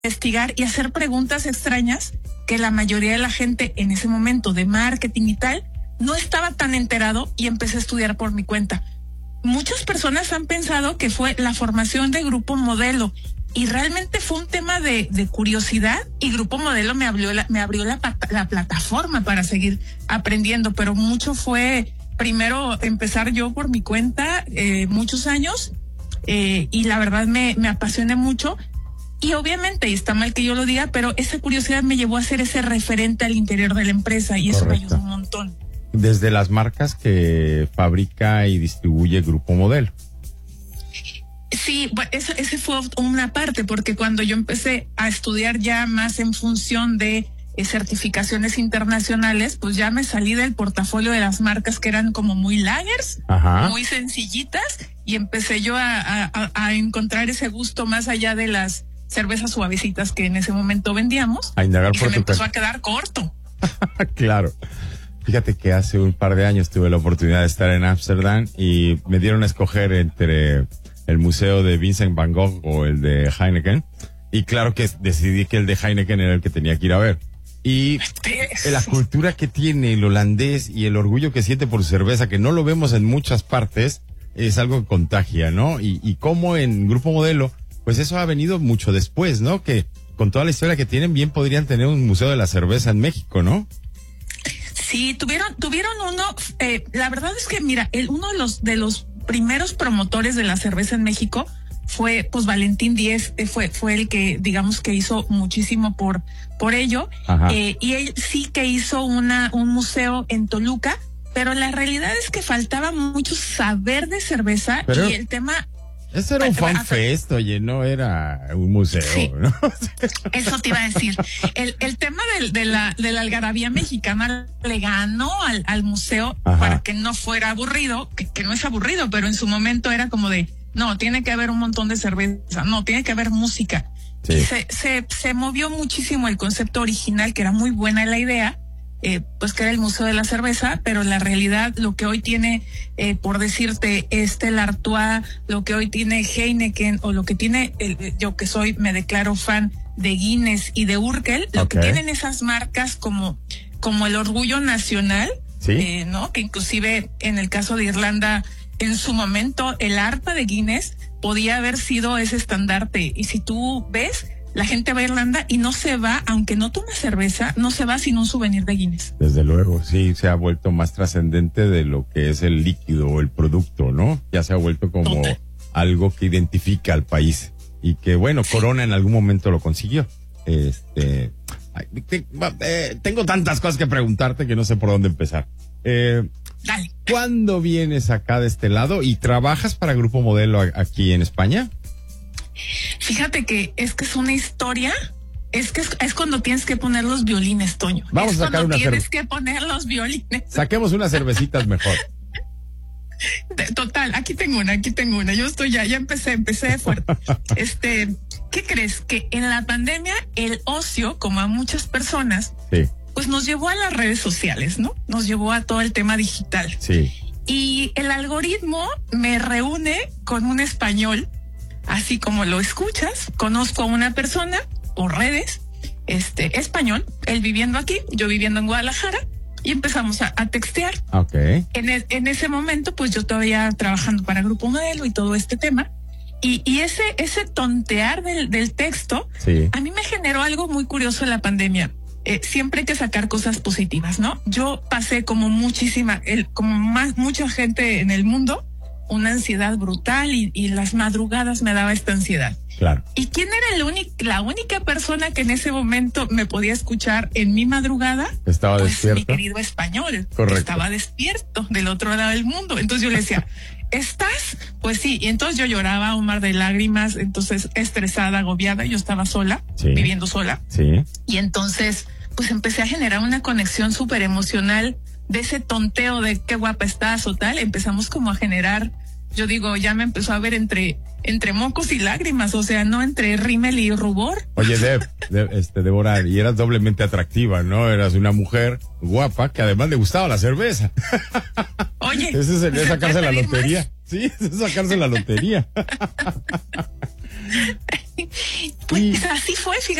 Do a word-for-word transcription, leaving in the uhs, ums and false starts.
investigar y hacer preguntas extrañas que la mayoría de la gente en ese momento de marketing y tal no estaba tan enterado, y empecé a estudiar por mi cuenta. Muchas personas han pensado que fue la formación de Grupo Modelo, y realmente fue un tema de, de curiosidad, y Grupo Modelo me abrió la, me abrió la, la plataforma para seguir aprendiendo, pero mucho fue primero empezar yo por mi cuenta, eh, muchos años, eh, y la verdad me, me apasioné mucho. Y obviamente, y está mal que yo lo diga, pero esa curiosidad me llevó a ser ese referente al interior de la empresa, y eso Correcto. Me ayudó un montón. Desde las marcas que fabrica y distribuye Grupo Modelo. Sí, bueno, esa, esa fue una parte, porque cuando yo empecé a estudiar ya más en función de eh, certificaciones internacionales, pues ya me salí del portafolio de las marcas que eran como muy lagers, Ajá. muy sencillitas, y empecé yo a, a, a encontrar ese gusto más allá de las cervezas suavecitas que en ese momento vendíamos, a indagar y por se me tu empezó casa. a quedar corto. Claro. Fíjate que hace un par de años tuve la oportunidad de estar en Ámsterdam y me dieron a escoger entre el museo de Vincent van Gogh o el de Heineken, y claro que decidí que el de Heineken era el que tenía que ir a ver. Y la cultura que tiene el holandés y el orgullo que siente por su cerveza, que no lo vemos en muchas partes, es algo que contagia, ¿no? Y, y como en Grupo Modelo, pues eso ha venido mucho después, ¿no? Que con toda la historia que tienen, bien podrían tener un museo de la cerveza en México, ¿no? Sí, tuvieron, tuvieron uno, eh, la verdad es que mira, el, uno de los, de los primeros promotores de la cerveza en México fue, pues, Valentín Díez, eh, fue, fue el que, digamos, que hizo muchísimo por, por ello, eh, y él sí que hizo una, un museo en Toluca, pero la realidad es que faltaba mucho saber de cerveza, pero y el tema... Eso era un fan hasta, fest, oye, no era un museo, sí, ¿no? Eso te iba a decir. El, el tema de, de la de la algarabía mexicana le ganó al, al museo Ajá. para que no fuera aburrido, que, que no es aburrido, pero en su momento era como de, no, tiene que haber un montón de cerveza, no, tiene que haber música. Sí. Y se, se, se movió muchísimo el concepto original, que era muy buena la idea, Eh, pues que era el Museo de la Cerveza, pero la realidad, lo que hoy tiene, eh, por decirte, Stella Artois, lo que hoy tiene Heineken, o lo que tiene, el, yo que soy, me declaro fan de Guinness y de Urkel, okay. lo que tienen esas marcas como, como el orgullo nacional, ¿Sí? eh, ¿no? Que inclusive en el caso de Irlanda, en su momento, el arpa de Guinness podía haber sido ese estandarte, y si tú ves, la gente va a Irlanda y no se va, aunque no tome cerveza, no se va sin un souvenir de Guinness. Desde luego, sí, se ha vuelto más trascendente de lo que es el líquido o el producto, ¿no? Ya se ha vuelto como Total. algo que identifica al país, y que, bueno, sí. Corona en algún momento lo consiguió. Este, ay, te, eh, tengo tantas cosas que preguntarte que no sé por dónde empezar. Eh, Dale. ¿Cuándo vienes acá de este lado y trabajas para Grupo Modelo aquí en España? Fíjate que es que es una historia, es que es, es cuando tienes que poner los violines, Toño. Vamos es a sacar una cerveza. Tienes que poner los violines. Saquemos unas cervecitas mejor. Total, aquí tengo una, aquí tengo una. Yo estoy ya, ya empecé, empecé fuerte. Este, ¿qué crees? Que en la pandemia el ocio, como a muchas personas, sí. pues nos llevó a las redes sociales, ¿no? Nos llevó a todo el tema digital. Sí. Y el algoritmo me reúne con un español. Así como lo escuchas, conozco a una persona por redes, este, español, él viviendo aquí, yo viviendo en Guadalajara, y empezamos a, a textear. Okay. En, el, en ese momento, pues yo todavía trabajando para Grupo Modelo y todo este tema, y, y ese, ese tontear del, del texto, sí. a mí me generó algo muy curioso en la pandemia. Eh, siempre hay que sacar cosas positivas, ¿no? Yo pasé como muchísima, el, como más, mucha gente en el mundo, una ansiedad brutal, y, y las madrugadas me daba esta ansiedad. Claro. ¿Y quién era el único, la única persona que en ese momento me podía escuchar en mi madrugada? Estaba pues despierto. Mi querido español. Correcto. Estaba despierto del otro lado del mundo. Entonces yo le decía, ¿estás? Pues sí. Y entonces yo lloraba un mar de lágrimas, entonces estresada, agobiada. Yo estaba sola, sí. viviendo sola. Sí. Y entonces, pues empecé a generar una conexión súper emocional de ese tonteo de qué guapa estás o tal. Empezamos como a generar, yo digo, ya me empezó a ver entre, entre mocos y lágrimas, o sea, no entre rímel y rubor. Oye, Deb, Deb este, Débora, y eras doblemente atractiva, ¿no? Eras una mujer guapa que además le gustaba la cerveza. Oye. Ese sería sacarse la lotería. Más? Sí, eso es sacarse la lotería. Pues así fue, fíjate.